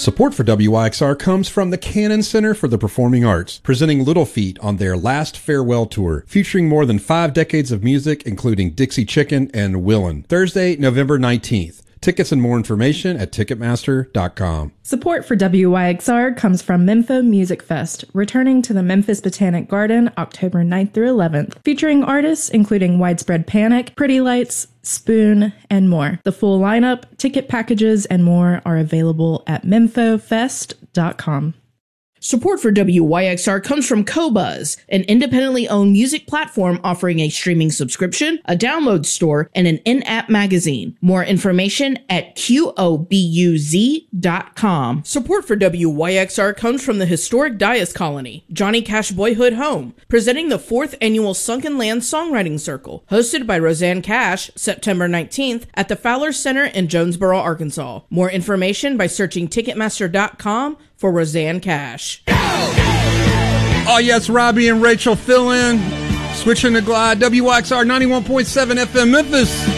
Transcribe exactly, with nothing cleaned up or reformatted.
Support for W Y X R comes from the Cannon Center for the Performing Arts, presenting Little Feat on their last farewell tour, featuring more than five decades of music, including Dixie Chicken and Willin'. Thursday, November nineteenth. Tickets and more information at Ticketmaster dot com. Support for W Y X R comes from Mempho Music Fest, returning to the Memphis Botanic Garden October ninth through eleventh, featuring artists including Widespread Panic, Pretty Lights, Spoon, and more. The full lineup, ticket packages, and more are available at Mempho Fest dot com. Support for W Y X R comes from Qobuz, an independently owned music platform offering a streaming subscription, a download store, and an in-app magazine. More information at Qobuz dot com. Support for W Y X R comes from the historic Dias Colony, Johnny Cash Boyhood Home, presenting the fourth annual Sunken Land Songwriting Circle, hosted by Roseanne Cash, September nineteenth, at the Fowler Center in Jonesboro, Arkansas. More information by searching Ticketmaster dot com for Roseanne Cash. Oh yes, Robbie and Rachel fill in. Switching to Glide, W Y X R ninety-one point seven F M Memphis.